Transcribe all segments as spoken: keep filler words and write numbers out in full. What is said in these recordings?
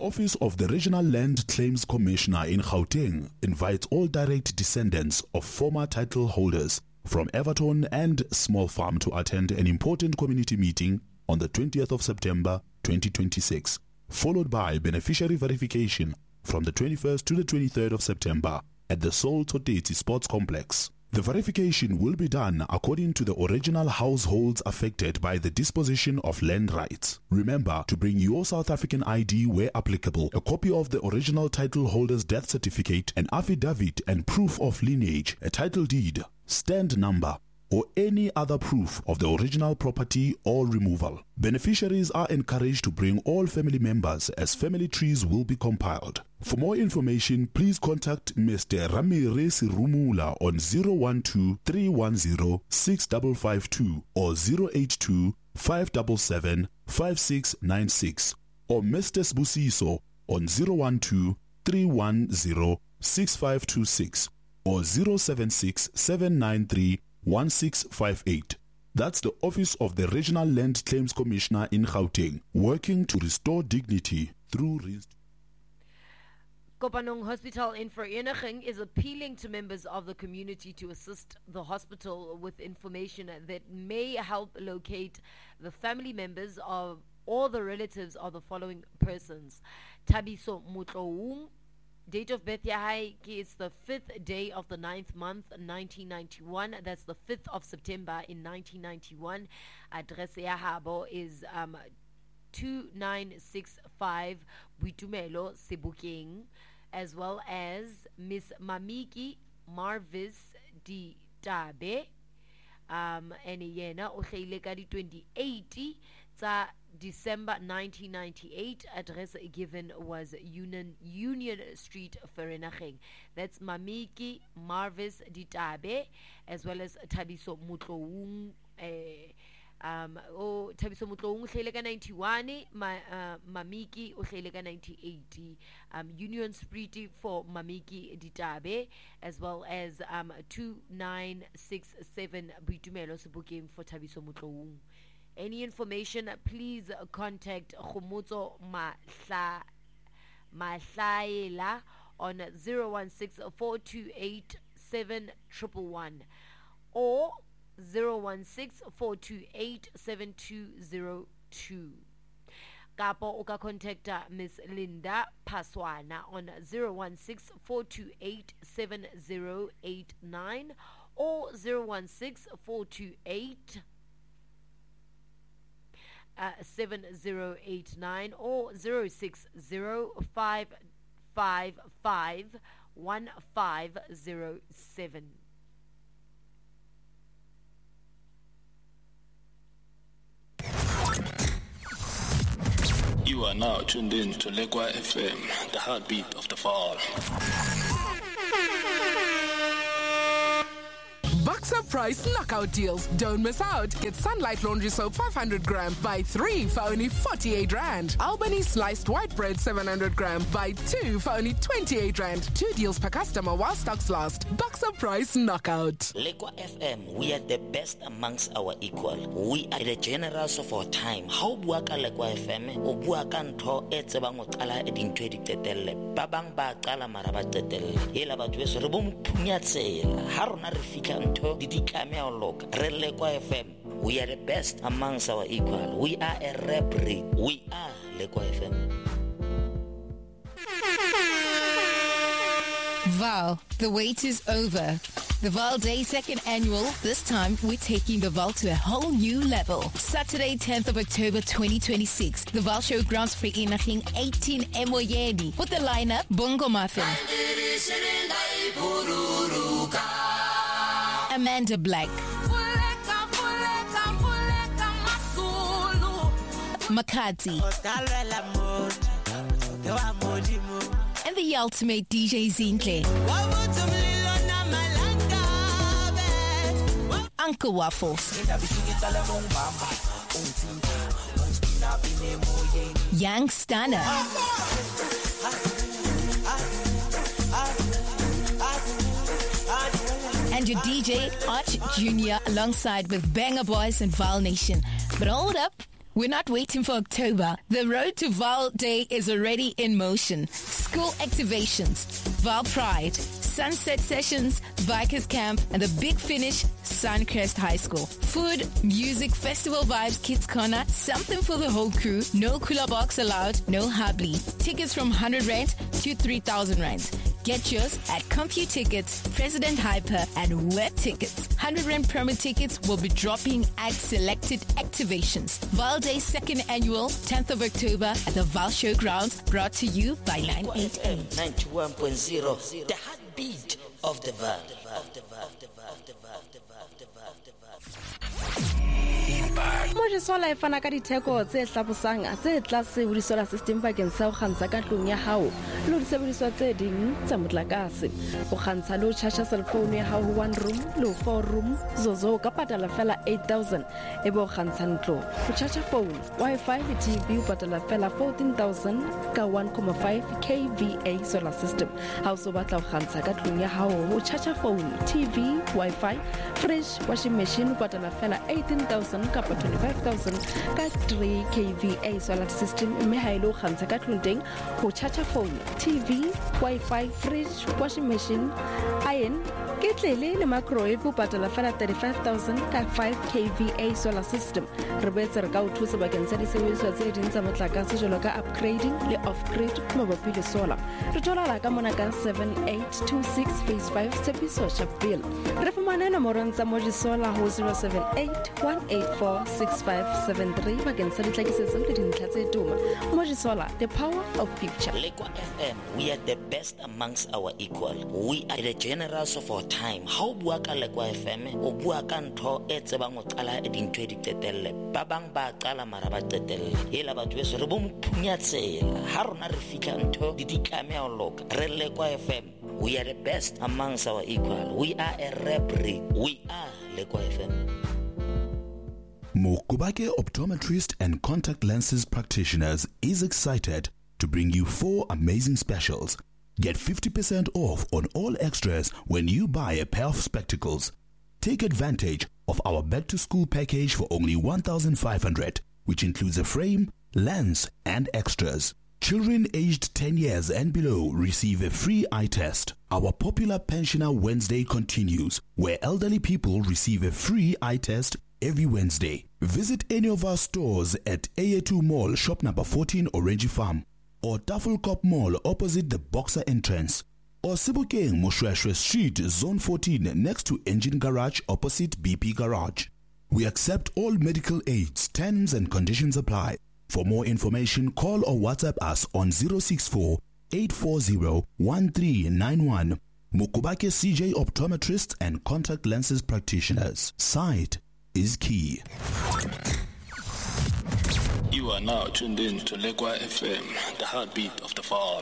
Office of the Regional Land Claims Commissioner in Gauteng invites all direct descendants of former title holders from Everton and Small Farm to attend an important community meeting on the twentieth of September twenty twenty-six, followed by beneficiary verification from the twenty-first to the twenty-third of September at the Sol Toteti Sports Complex. The verification will be done according to the original households affected by the disposition of land rights. Remember to bring your South African I D where applicable, a copy of the original title holder's death certificate, an affidavit and proof of lineage, a title deed, stand number, or any other proof of the original property or removal. Beneficiaries are encouraged to bring all family members as family trees will be compiled. For more information, please contact Mister Ramirez Rumula on zero one two, three one zero, six five five two or zero eight two, five seven seven, five six nine six or Mister Sbusiso on zero one two, three one zero, six five two six or zero seven six, seven nine three, one six five eight. That's the Office of the Regional Land Claims Commissioner in Gauteng, working to restore dignity through rest- Kopanong Hospital in Vereeniging is appealing to members of the community to assist the hospital with information that may help locate the family members of or the relatives of the following persons. Thabiso Mutloung, date of birth Yahai is the fifth day of the ninth month, nineteen ninety-one. That's the fifth of September in nineteen ninety-one. Address Yahabo is um, two nine six five Buitumelo Sebokeng, as well as Miss Mamiki Marvis Di Tabe. Um, and yena o hlahile ka di twenty eighty tsa December nineteen ninety-eight. Address given was Union Union Street, Vereeniging. That's Mamiki Marvis Di Tabe, as well as Thabiso Mutloung. Uh, um, oh, Thabiso Mutloung hlahile ka ninety-one, ma, uh, Mamiki o hlahile ka nineteen eighty. Um, Union Street for Mamiki Di Tabe, as well as um, two nine six seven Buitumelo Sebokeng for Thabiso Mutloung. Any information, please contact Khomotso Mahla Mahlaela on zero one six, four two eight, seven one one one or zero one six, four two eight, seven two zero two. Kapo uka contact Miss Linda Paswana on zero one six, four two eight, seven zero eight nine or zero one six, four two eight, Uh, seven zero eight nine or zero six zero, five five five, one five zero seven. You are now tuned in to Lekwa F M, the heartbeat of the fall. Boxer Price knockout deals. Don't miss out. Get Sunlight Laundry Soap five hundred gram. Buy three for only forty-eight rand. Albany Sliced White Bread seven hundred gram. Buy two for only twenty-eight rand. Two deals per customer while stocks last. Boxer Price knockout. Lekwa F M, we are the best amongst our equal. We are the generals of our time. How bua ka Lekwa F M? O bua ka ntho e tsebang o qala e dintho di tetelle. Ba bang ba qala mara ba tetelle. Hela batho beso re bo mphunya tsela. Ha rona re fitla ntho di ditlame o loka. Re Lekwa F M. We are the best amongst our equal. We are a rap breed. We are Lekwa F M. Val, the wait is over. The Val Day second annual, this time we're taking the Val to a whole new level. Saturday, tenth of October twenty twenty-six, the Val Showgrounds Vereeniging eighteen Emoyeni. With the lineup, Bongo Muffin, Amanda Black, Makati, and the ultimate D J Zinhle, Uncle Waffles, Young Stunner, and your D J Arch Junior alongside with Banger Boys and Val Nation. But hold up, We're not waiting for October. The road to Val Day is already in motion. School activations, Val Pride, Sunset Sessions, Bikers Camp, and the big finish, Suncrest High School. Food, music, festival vibes, kids corner, something for the whole crew. No cooler box allowed, no hubly. Tickets from one hundred rand to three thousand rand. Get yours at CompuTickets, President Hyper, and Web Tickets. one hundred rand promo tickets will be dropping at selected activations. Val Day second annual, tenth of October at the Val Showgrounds, brought to you by nine eighty-eight. ninety-one point zero, the heartbeat of the Val. Moja sola e fana ka ditheko tse hlabosang tse tlase ho di-solar system bakeng sa ho kgantsha ka tlung ya hao le ho disebediswa tse ding tsa motlakase ho kgantsha le ho charge cellphone ya hao ho one room le ho four room zozo ka patala fela eight thousand e bo kgantsha ntlo ho charge phone Wi-Fi le T V ho patala fela fourteen thousand ka one point five K V A solar system ha o so batla ho kgantsha ka tlung ya hao ho charge phone T V Wi-Fi fridge washing machine ho patala fela eighteen thousand ka twenty-five thousand ka three K V A solar system mme ha ile ho kgantsha ka tlung teng ho charge phone T V Wi-Fi fridge washing machine iron ketlele le microwave ho patala fela thirty-five thousand ka five K V A solar system re betse re ka o thusa bakeng sa disebediswa tse ding tsa motlakase jalo ka upgrading le off-grid mabapi le solar re thola ka mona ka seven eight two six phase five Tshepiso Sharpeville re fumana nomoro tsa Moji Solar ho zero seven eight one eight four six five seven three bakeng sa ditlakisetso le dintlha tse tuma. Moji Solar, the power of future. Lekwa F M, we are the best amongst our equal. We are the generals of our time. How bua ka Lekwa F M o bua ka ntho e tsebang o qala e dintho e ditetelle ba bang ba qala mara ba tetelle hela batho beso re bo mphunyatshela ha rona re fika ntho di ditlame o loka re Lekwa F M. We are the best amongst our equal. We are a rap breed. We are Lekwa F M. Mokubake Optometrist and Contact Lenses Practitioners is excited to bring you four amazing specials. Get fifty percent off on all extras when you buy a pair of spectacles. Take advantage of our back-to-school package for only one thousand five hundred, which includes a frame, lens, and extras. Children aged ten years and below receive a free eye test. Our popular Pensioner Wednesday continues, where elderly people receive a free eye test every Wednesday. Visit any of our stores at A A two Mall, shop number fourteen, Orange Farm, or Tafelkop Mall opposite the Boxer entrance, or Sebokeng Moshweshwe Street, Zone fourteen, next to Engine Garage opposite B P Garage. We accept all medical aids. Terms and conditions apply. For more information, call or WhatsApp us on zero six four eight four zero one three nine one. Mokubake C J Optometrists and Contact Lenses Practitioners. Sight is key. You are now tuned in to Lekwa F M, the heartbeat of the fall.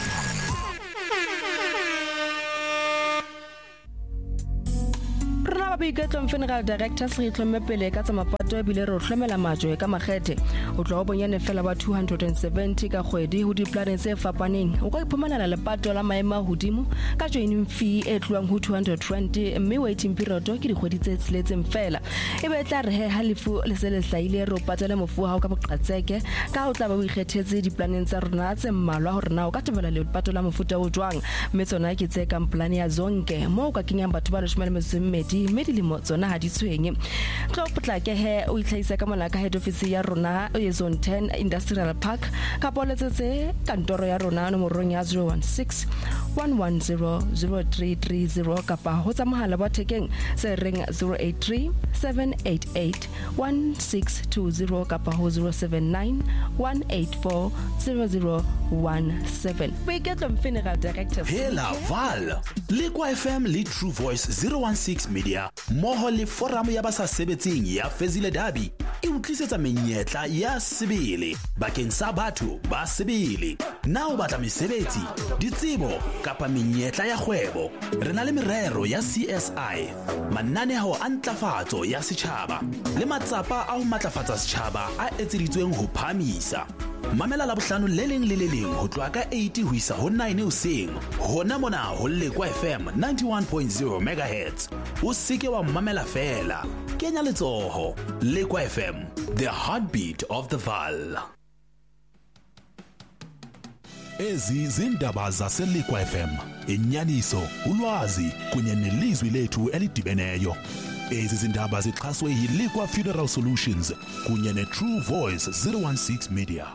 Rona ba boiketlo Funeral Directors re tlhomme pele ka tsa mapato bile re hlomela majwe ka makgethe o tlo bonyane fela ba two hundred seventy ka kgwedi ho di-planets tse fapaneng o ka iphumanela lepato la maema hodimo ka joining fee e tluang ho two hundred twenty mme waiting period ke dikgwedi tse tseletseng fela e be tla re he halifu le se le hlaile re o patela mofu ha o ka boqatseke ka o tla ba o ikgethetse di-planets tsa rona tse mmalwa hore na o ka tebela lepato la mofuta o jwang mme tsona ke tse ka plan ya zonke mo o ka kenyang batho ba leshome le metso e mmedi mme dilemo tsona ha di tshwenye tlo potlake he o itlhaisa ka mona ka head office ya rona e zone ten industrial park ka poletsetse kantoro ya rona nomorong ya zero one six one one zero zero three three zero kapa ho tsa mohala wa thekeng se reng zero eight three seven eight eight one six two zero kapa ho zero seven nine one eight four zero zero one seven. We get them Funeral Directors. Hela Val Lekwa F M le True Voice zero one six Media moho le forum ya basa sebetsing ya Fezile Dabi e utlisetsa menyetla ya sebele bakeng sa batho ba sebele na o batla mesebetsi ditsebo kapa menyetla ya kgwebo re na le merero ya C S I mananeo a ntlafatso ya setjhaba le matsapa a ho matlafatsa setjhaba a etseditsweng ho phamisa mamela la bohlano le leng le le leng ho tloa ka eight ho isa ho nine hoseng hona mona ho Lekwa F M ninety-one point zero megahertz o seke wa mamela fela Kenya letsoho, Lekwa F M, the heartbeat of the Vaal. Ezi zindaba zaseLekwa F M, inyaniso, ulwazi kunye nelizwi lethu elidibeneyo. Ezi zindaba zixhaswe yiLekwa Funeral Solutions kunye neTrue Voice zero one six Media.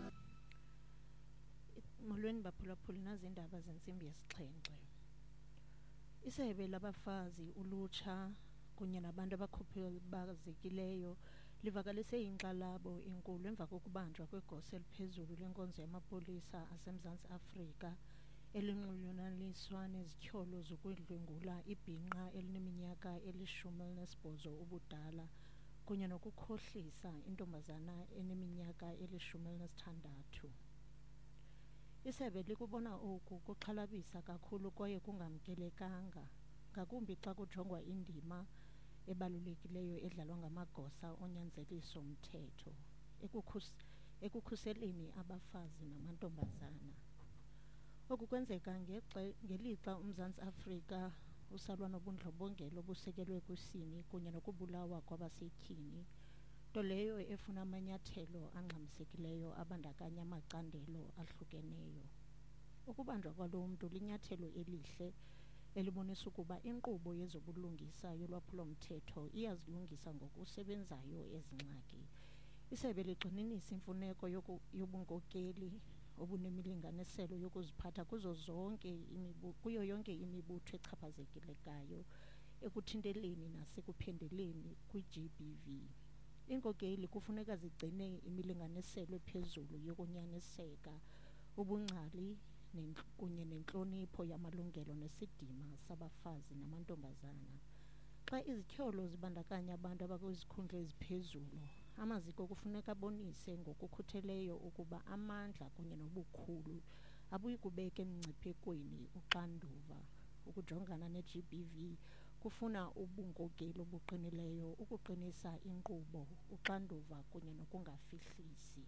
Molweni baphulaphula nazindaba zensimbi yesixhenxe. Isebe labafazi ulutsha kunye nabantu abakhubazekileyo livakalise inkxalabo enkulu emva kokubanjwa kwegosa eliphezulu lenkonzo yamapolisa aseMzantsi Afrika elinxulunyaniswa nezityholo zokudlwengula ibhinqa elineminyaka elishumi elinesibhozo ubudala kunye nokukhohlisa intombazana eneminyaka elishumi elinesithandathu. Isebe likubona oku kuxhalabisa kakhulu kwaye kungamkelekanga, ngakumbi xa kujongwa indima ebalulekileyo edlalwa ngamagosa onyanzeliso umthetho ekukhus ekukhuseleni abafazi namantombazana. Oku kwenzeka ngelixa uMzantsi Afrika usalwa nobundlobongela obusekelwe kwisini kunye nokubulawa kwabasetyhini, nto leyo efuna amanyathelo angxamisekileyo abandakanya amacandelo ahlukeneyo. Ukubanjwa kwalo mntu linyathelo elihle elibonisa ukuba inkqubo yezobulungisa yolwaphulo-mthetho iyazilungisa ngokusebenzayo ezi ngxaki. Isebe ligxininisa imfuneko yobunkokeli obunemilinganiselo yokuziphatha kuzo zonke imibu kuyo yonke imibutho echaphazelekayo ekuthinteleni nasekuphendeleni kwi-G B V. Inkokeli kufuneka zigcine imilinganiselo ephezulu yokunyaniseka, ubungcali kunye nentlonipho yamalungelo nesidima sabafazi namantombazana. Xa izityholo zibandakanya abantu abakwizikhundla eziphezulu, amaziko kufuneka abonise ngokukhutheleyo ukuba amandla kunye nobukhulu abuyi kubeka emngciphekweni uxanduva. Ukujongana ne-G B V kufuna ubunkokeli obuqinileyo, ukuqinisa inkqubo, uxanduva kunye nokungafihlisi.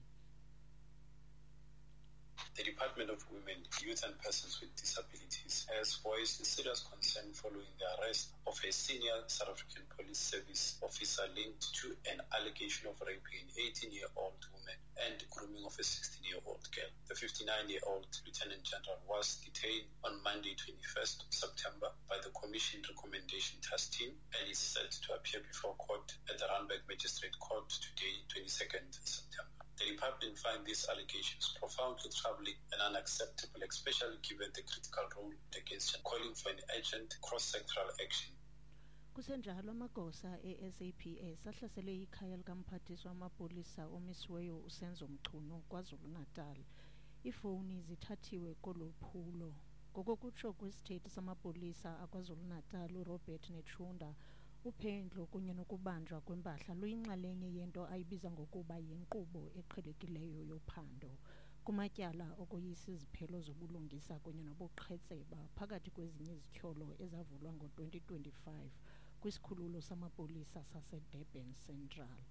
The Department of Women, Youth and Persons with Disabilities has voiced serious concern following the arrest of a senior South African Police Service officer linked to an allegation of raping an eighteen-year-old woman and grooming of a sixteen-year-old girl. The fifty-nine-year-old Lieutenant General was detained on Monday, twenty-first September, by the Commission Recommendation Task Team and is set to appear before court at the Randburg Magistrate Court today, twenty-second September. The department finds these allegations profoundly troubling and unacceptable, especially given the critical role against calling for an urgent cross-sectoral action. Kusenjalo amagosa e-S A P S ahlasele ikhaya likamphathiswa wamapolisa omisiweyo uSenzo Mchunu KwaZulu-Natal. Iifowuni zithathiwe kolophulo. Ngokokutsho kwisitethi samapolisa aKwaZulu-Natal uRobert Nechunda, uphendlo kunye nokubanjwa kwempahla luyinxalenye yento ayibiza ngokuba yinkqubo eqhelekileyo yophando kumatyala okoyisa iziphelo zobulungisa kunye nobuqhetseba phakathi kwezinye izityholo ezavulwa ngo twenty twenty-five kwisikhululo samapolisa saseDurban Central.